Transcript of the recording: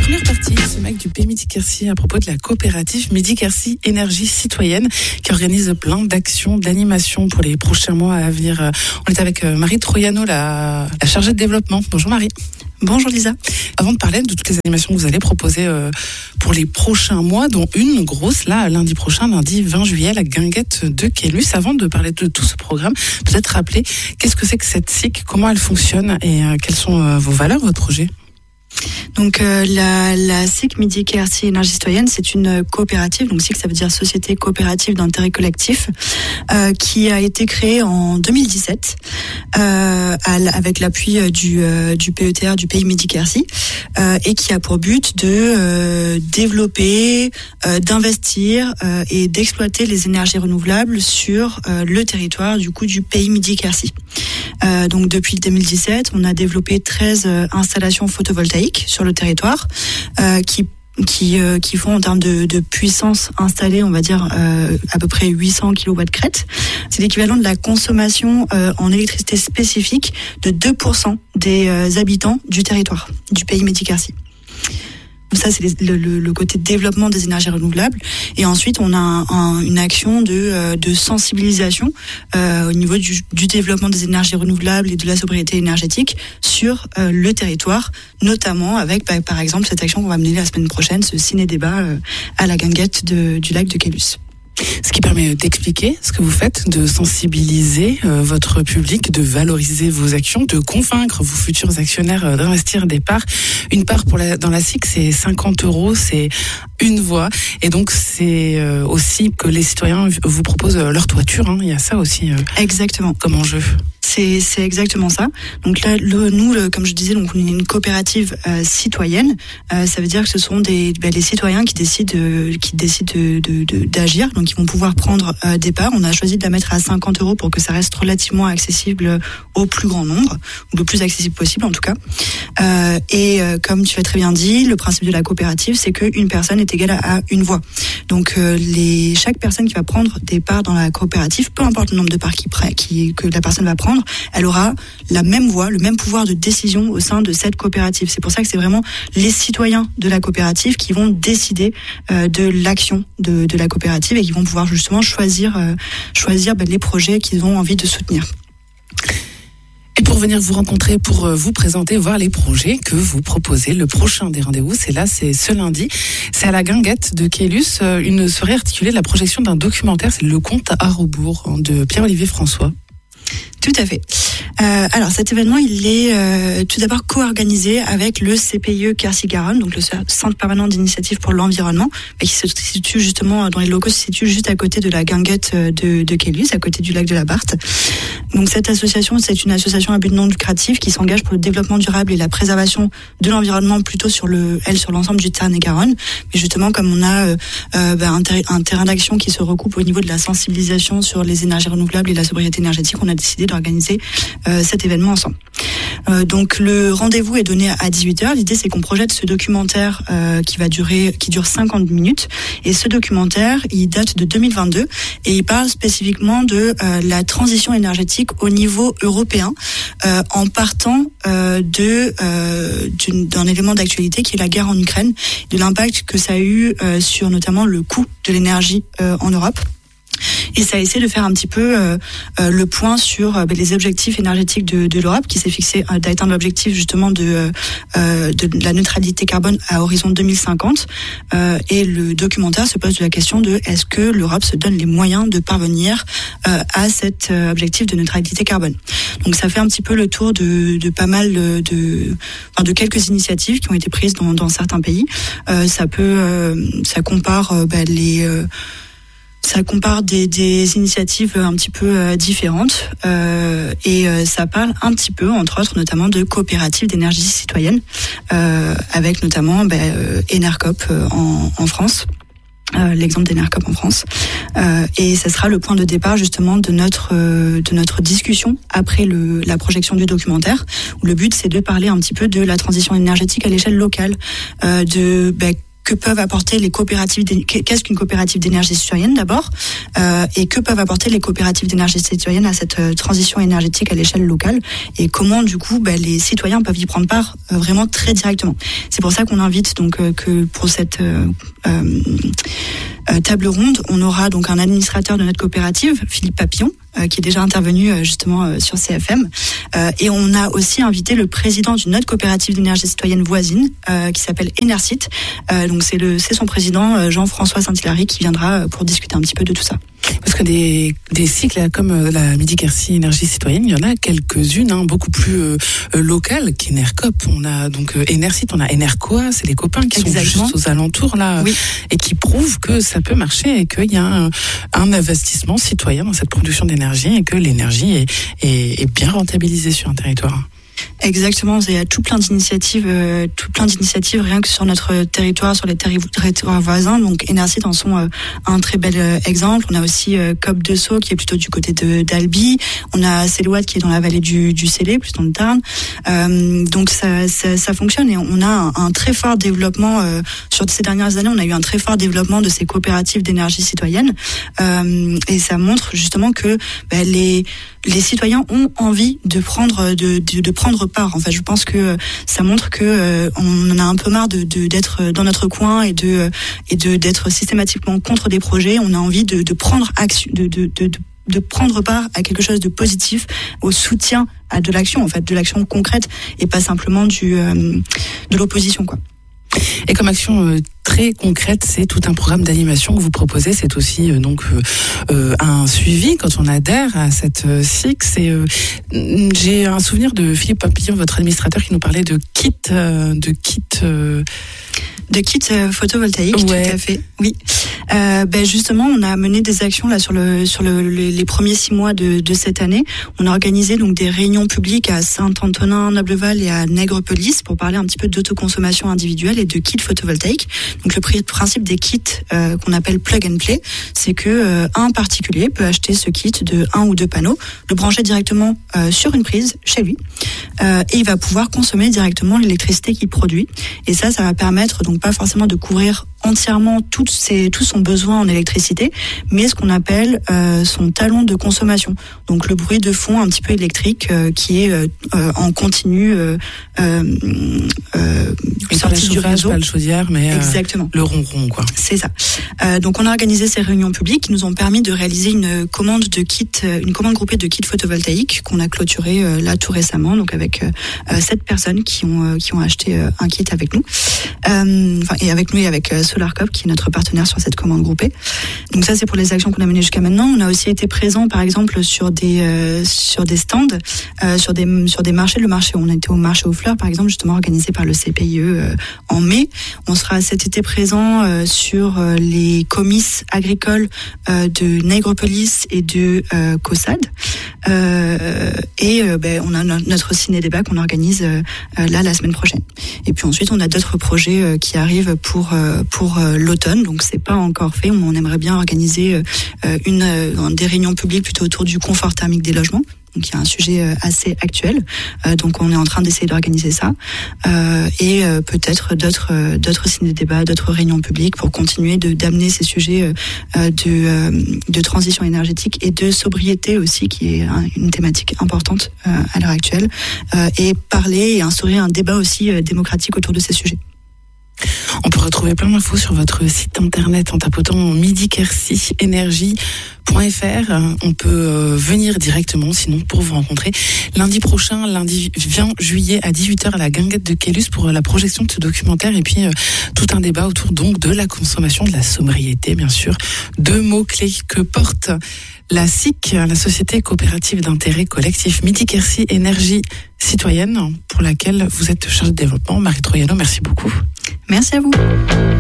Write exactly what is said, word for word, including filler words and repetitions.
Première partie, ce mec du Pays Midi-Quercy à propos de la coopérative Midi-Quercy Énergie Citoyenne qui organise plein d'actions, d'animations pour les prochains mois à venir. On est avec Marie Troiano, la, la chargée de développement. Bonjour Marie. Bonjour Lisa. Avant de parler de toutes les animations que vous allez proposer euh, pour les prochains mois, dont une grosse là, lundi prochain, lundi vingt juillet, à la Guinguette de Caylus. Avant de parler de tout ce programme, peut-être rappeler qu'est-ce que c'est que cette S I C, comment elle fonctionne et euh, quelles sont euh, vos valeurs, votre projet ? Donc euh, la, la S I C Midi-Quercy Énergie Citoyenne, c'est une coopérative, donc S I C ça veut dire Société Coopérative d'Intérêt Collectif, euh, qui a été créée en deux mille dix-sept euh, à, avec l'appui du, euh, du P E T R du Pays Midi-Quercy euh, et qui a pour but de euh, développer, euh, d'investir euh, et d'exploiter les énergies renouvelables sur euh, le territoire du coup du Pays Midi-Quercy. Euh, donc depuis deux mille dix-sept, on a développé treize euh, installations photovoltaïques sur le territoire euh, qui qui euh, qui font en termes de, de puissance installée, on va dire euh, à peu près huit cents kilowatts crête. C'est l'équivalent de la consommation euh, en électricité spécifique de deux pour cent des euh, habitants du territoire du Pays Midi-Quercy. Ça, c'est les, le, le, le côté développement des énergies renouvelables. Et ensuite, on a un, un, une action de, euh, de sensibilisation euh, au niveau du, du développement des énergies renouvelables et de la sobriété énergétique sur euh, le territoire, notamment avec, bah, par exemple, cette action qu'on va mener la semaine prochaine, ce ciné-débat euh, à la Guinguette de, du lac de Caylus. Ce qui permet d'expliquer ce que vous faites, de sensibiliser euh, votre public, de valoriser vos actions, de convaincre vos futurs actionnaires euh, d'investir des parts. Une part pour la, dans la S I C, c'est cinquante euros, c'est une voix. Et donc, c'est euh, aussi que les citoyens vous proposent leur toiture. Hein. Il y a ça aussi euh, exactement comme enjeu. C'est, c'est exactement ça. Donc là, le, nous, le, comme je disais, donc on est une coopérative euh, citoyenne. Euh, ça veut dire que ce sont des, ben, les citoyens qui décident, euh, qui décident de, de, de, d'agir. Donc, ils vont pouvoir prendre euh, des parts. On a choisi de la mettre à cinquante euros pour que ça reste relativement accessible au plus grand nombre, ou le plus accessible possible en tout cas. Euh, et euh, comme tu as très bien dit, le principe de la coopérative, c'est qu'une personne est égale à, à une voix. Donc, euh, les, chaque personne qui va prendre des parts dans la coopérative, peu importe le nombre de parts qui, qui, que la personne va prendre, elle aura la même voix, le même pouvoir de décision au sein de cette coopérative. C'est pour ça que c'est vraiment les citoyens de la coopérative qui vont décider euh, de l'action de, de la coopérative et qui vont pouvoir justement choisir, euh, choisir ben, les projets qu'ils ont envie de soutenir. Et pour venir vous rencontrer, pour vous présenter, voir les projets que vous proposez, le prochain des rendez-vous, c'est là, c'est ce lundi. C'est à la Guinguette de Caylus, une soirée articulée de la projection d'un documentaire, c'est Le Conte à rebours de Pierre-Olivier François. Tout à fait. Euh, alors cet événement, il est euh, tout d'abord co-organisé avec le C P I E Quercy-Garonne, donc le Centre permanent d'initiative pour l'environnement, qui se situe justement dans les locaux, se situe juste à côté de la Guinguette de, de Caylus, à côté du lac de la Barthe. Donc cette association, c'est une association à but non lucratif qui s'engage pour le développement durable et la préservation de l'environnement, plutôt sur le, elle, sur l'ensemble du Tarn-et-Garonne. Mais justement, comme on a euh, euh, bah, un, ter- un terrain d'action qui se recoupe au niveau de la sensibilisation sur les énergies renouvelables et la sobriété énergétique, on a décidé d'organiser euh, cet événement ensemble. Euh, donc le rendez-vous est donné à dix-huit heures. L'idée, c'est qu'on projette ce documentaire euh, qui va durer, qui dure cinquante minutes. Et ce documentaire, il date de deux mille vingt-deux et il parle spécifiquement de euh, la transition énergétique au niveau européen, euh, en partant euh, de euh, d'une, d'un élément d'actualité qui est la guerre en Ukraine, de l'impact que ça a eu euh, sur notamment le coût de l'énergie euh, en Europe. Et ça a essayé de faire un petit peu euh, euh, le point sur euh, les objectifs énergétiques de, de l'Europe, qui s'est fixé euh, d'atteindre l'objectif justement de, euh, de la neutralité carbone à horizon deux mille cinquante. Euh, et le documentaire se pose la question de est-ce que l'Europe se donne les moyens de parvenir euh, à cet euh, objectif de neutralité carbone. Donc ça fait un petit peu le tour de, de pas mal de, enfin, de quelques initiatives qui ont été prises dans, dans certains pays. Euh, ça peut, euh, ça compare euh, bah, les euh, Ça compare des, des initiatives un petit peu euh, différentes euh, et euh, ça parle un petit peu, entre autres, notamment de coopératives d'énergie citoyenne, euh, avec notamment bah, euh, Enercop euh, en, en France. Euh, l'exemple d'Enercop en France euh, et ça sera le point de départ justement de notre euh, de notre discussion après le la projection du documentaire, où le but c'est de parler un petit peu de la transition énergétique à l'échelle locale, euh, de bah, que peuvent apporter les coopératives, qu'est-ce qu'une coopérative d'énergie citoyenne d'abord, euh, et que peuvent apporter les coopératives d'énergie citoyenne à cette euh, transition énergétique à l'échelle locale, et comment du coup bah, les citoyens peuvent y prendre part euh, vraiment très directement. C'est pour ça qu'on invite donc euh, que pour cette euh, euh, euh, table ronde, on aura donc un administrateur de notre coopérative, Philippe Papillon, euh, qui est déjà intervenu euh, justement euh, sur C F M, euh, et on a aussi invité le président d'une autre coopérative d'énergie citoyenne voisine euh, qui s'appelle Enersit. Euh, donc c'est le c'est son président euh, Jean-François Saint-Hilary qui viendra euh, pour discuter un petit peu de tout ça. Parce que des, des cycles comme euh, la Midi-Quercy Énergie Citoyenne, il y en a quelques-unes, hein, beaucoup plus euh, locales qu'Enercop. On a donc euh, Enersit, on a Enercoa, c'est les copains qui Exactement. sont juste aux alentours là, oui. et qui prouvent que ça peut marcher et qu'il y a un, un investissement citoyen dans cette production d'énergie et que l'énergie est, est, est bien rentabilisée sur un territoire. Exactement, il y a tout plein d'initiatives, euh, tout plein d'initiatives rien que sur notre territoire, sur les territoires voisins. Donc Enersit en sont euh, un très bel euh, exemple. On a aussi euh, Cop de Sceaux qui est plutôt du côté de d'Albi. On a Céloat qui est dans la vallée du, du Célé, plus dans le Tarn. Euh, donc ça, ça, ça fonctionne et on a un, un très fort développement euh, sur ces dernières années. On a eu un très fort développement de ces coopératives d'énergie citoyenne euh, et ça montre justement que bah, les les citoyens ont envie de prendre de, de, de prendre part. En fait, je pense que ça montre que euh, on en a un peu marre de, de d'être dans notre coin et de et de d'être systématiquement contre des projets. On a envie de, de prendre action, de, de, de, de de prendre part à quelque chose de positif, au soutien à de l'action, en fait, de l'action concrète et pas simplement du euh, de l'opposition, quoi. Et comme action euh, très concrète, c'est tout un programme d'animation que vous proposez. C'est aussi euh, donc euh, euh, un suivi quand on adhère à cette euh, S I C. Et, euh, j'ai un souvenir de Philippe Papillon, votre administrateur, qui nous parlait de kits, euh, de kits. Euh... De kits euh, photovoltaïques, ouais. Tout à fait. Oui. Euh, ben justement, on a mené des actions là sur le sur le, le les premiers six mois de, de cette année. On a organisé donc des réunions publiques à Saint-Antonin, Nobleval et à Nègrepelisse pour parler un petit peu d'autoconsommation individuelle et de kits photovoltaïques. Donc le principe des kits euh, qu'on appelle plug and play, c'est que euh, un particulier peut acheter ce kit de un ou deux panneaux, le brancher directement euh, sur une prise chez lui, euh, et il va pouvoir consommer directement l'électricité qu'il produit. Et ça, ça va permettre donc pas forcément de couvrir entièrement toutes ses, tout son besoin en électricité, mais ce qu'on appelle euh, son talon de consommation. Donc le bruit de fond un petit peu électrique euh, qui est euh, en continu euh, euh, euh, sorti du réseau. Pas le chaudière, mais Exactement. Euh, le ronron, quoi. C'est ça. Euh, donc on a organisé ces réunions publiques qui nous ont permis de réaliser une commande de kits, une commande groupée de kits photovoltaïques qu'on a clôturé euh, là tout récemment, donc avec euh, sept personnes qui ont euh, qui ont acheté euh, un kit avec nous, euh, enfin et avec nous et avec euh, SolarCop qui est notre partenaire sur cette commande groupée. Donc ça c'est pour les actions qu'on a menées jusqu'à maintenant. On a aussi été présent par exemple sur des euh, sur des stands, euh, sur des sur des marchés. Le marché, on était au marché aux fleurs par exemple, justement organisé par le C P I E euh, en mai. On sera cet été présent euh, sur euh, les comices agricoles euh, de Nègrepelisse et de euh, Caussade. Euh, et euh, ben, on a no- notre ciné-débat qu'on organise euh, là la semaine prochaine. Et puis ensuite, on a d'autres projets euh, qui arrivent pour euh, pour euh, l'automne. Donc c'est pas encore fait. On aimerait bien organiser euh, une euh, des réunions publiques plutôt autour du confort thermique des logements. Donc il y a un sujet assez actuel, euh, donc on est en train d'essayer d'organiser ça euh, et euh, peut-être d'autres euh, d'autres ciné-débats, d'autres réunions publiques pour continuer de d'amener ces sujets euh, de euh, de transition énergétique et de sobriété aussi, qui est un, une thématique importante euh, à l'heure actuelle, euh, et parler et instaurer un débat aussi euh, démocratique autour de ces sujets. On peut retrouver plein d'infos sur votre site internet en tapotant midi quercy énergie point f r. On peut euh, venir directement, sinon, pour vous rencontrer lundi prochain, lundi vingt juillet à dix-huit heures à la Guinguette de Quélus pour la projection de ce documentaire et puis euh, tout un débat autour donc de la consommation, de la sobriété, bien sûr. Deux mots-clés que porte la S I C, la Société coopérative d'intérêt collectif Midi-Quercy Énergie Citoyenne, pour laquelle vous êtes chargée de développement. Marie Troiano, merci beaucoup. Merci à vous.